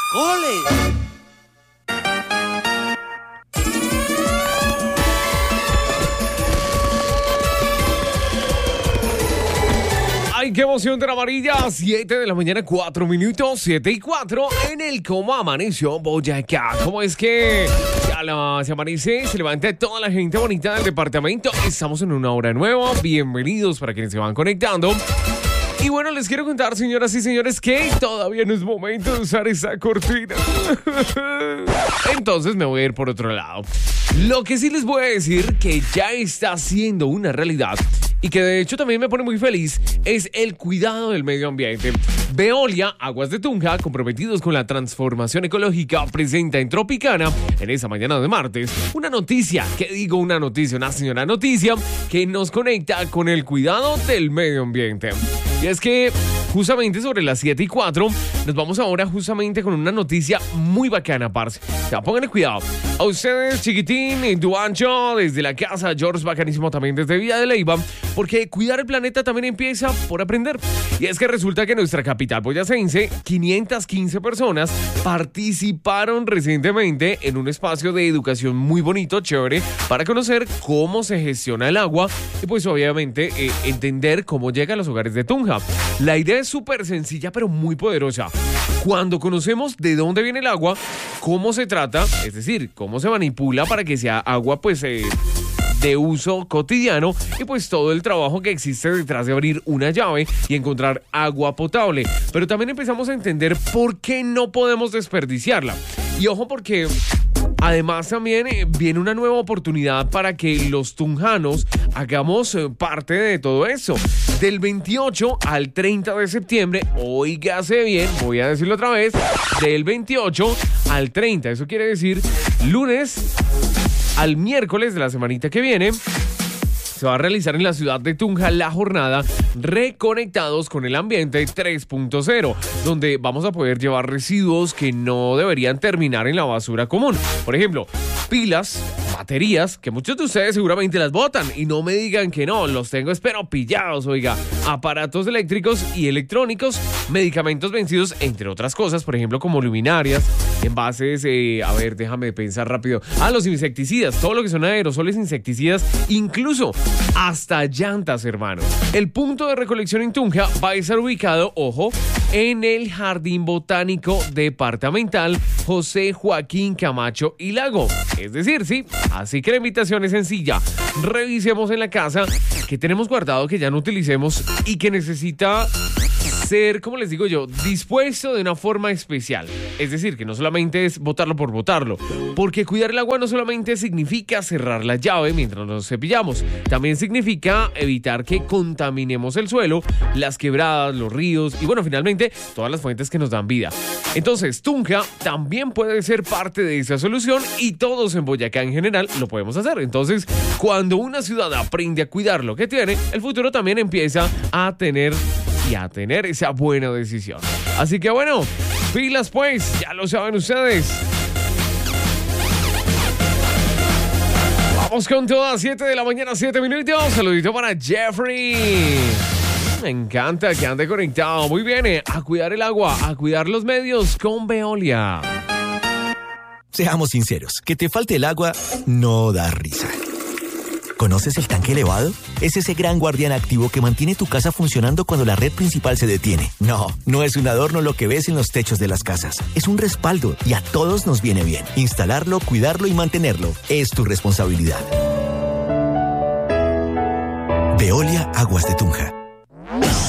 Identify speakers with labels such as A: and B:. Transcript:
A: ¡Cole!
B: ¡Ay, qué emoción de la amarilla! 7 de la mañana, 4 minutos, 7 y 4 en el Cómo Amaneció Boyacá. ¿Cómo es que se amanece? Se levanta toda la gente bonita del departamento. Estamos en una hora nueva. Bienvenidos para quienes se van conectando. Y bueno, les quiero contar, señoras y señores, que todavía no es momento de usar esa cortina. Entonces me voy a ir por otro lado. Lo que sí les voy a decir que ya está siendo una realidad y que de hecho también me pone muy feliz es el cuidado del medio ambiente. Veolia, Aguas de Tunja, comprometidos con la transformación ecológica, presenta en Tropicana, en esa mañana de martes, una señora noticia que nos conecta con el cuidado del medio ambiente. Y es que justamente sobre las 7 y 4 nos vamos ahora justamente con una noticia muy bacana, parce. O sea, pónganle cuidado. A ustedes, chiquitín, Duancho, desde la casa, George bacanísimo también desde Villa de Leyva, porque cuidar el planeta también empieza por aprender. Y es que resulta que en nuestra capital boyacense, 515 personas participaron recientemente en un espacio de educación muy bonito, chévere, para conocer cómo se gestiona el agua y pues obviamente entender cómo llega a los hogares de Tunja. La idea es súper sencilla pero muy poderosa. Cuando conocemos de dónde viene el agua, cómo se trata, es decir, cómo se manipula para que sea agua pues de uso cotidiano y pues todo el trabajo que existe detrás de abrir una llave y encontrar agua potable. Pero también empezamos a entender por qué no podemos desperdiciarla. Y ojo porque además también viene una nueva oportunidad para que los tunjanos hagamos parte de todo eso. Del 28 al 30 de septiembre, óigase bien, voy a decirlo otra vez, del 28 al 30, eso quiere decir lunes al miércoles de la semanita que viene, se va a realizar en la ciudad de Tunja la jornada Reconectados con el Ambiente 3.0, donde vamos a poder llevar residuos que no deberían terminar en la basura común. Por ejemplo, pilas, baterías, que muchos de ustedes seguramente las botan y no me digan que no, los tengo espero pillados, oiga, aparatos eléctricos y electrónicos, medicamentos vencidos, entre otras cosas, por ejemplo, como luminarias, envases, déjame pensar rápido, los insecticidas, todo lo que son aerosoles insecticidas, incluso hasta llantas, hermano. El punto de recolección en Tunja va a estar ubicado, ojo, en el Jardín Botánico Departamental José Joaquín Camacho y Lago. Es decir, sí, así que la invitación es sencilla. Revisemos en la casa que tenemos guardado que ya no utilicemos y que necesita ser, como les digo yo, dispuesto de una forma especial. Es decir, que no solamente es botarlo por botarlo, porque cuidar el agua no solamente significa cerrar la llave mientras nos cepillamos, también significa evitar que contaminemos el suelo, las quebradas, los ríos y bueno, finalmente, todas las fuentes que nos dan vida. Entonces, Tunja también puede ser parte de esa solución y todos en Boyacá en general lo podemos hacer. Entonces, cuando una ciudad aprende a cuidar lo que tiene, el futuro también empieza a tener esa buena decisión. Así que bueno, pilas pues, ya lo saben ustedes. Vamos con todas, 7 de la mañana, 7 minutos. Saludito para Jeffrey. Me encanta que ande conectado. Muy bien, a cuidar el agua, a cuidar los medios con Veolia.
C: Seamos sinceros, que te falte el agua no da risa. ¿Conoces el tanque elevado? Es ese gran guardián activo que mantiene tu casa funcionando cuando la red principal se detiene. No es un adorno lo que ves en los techos de las casas. Es un respaldo y a todos nos viene bien. Instalarlo, cuidarlo y mantenerlo es tu responsabilidad. Veolia Aguas de Tunja.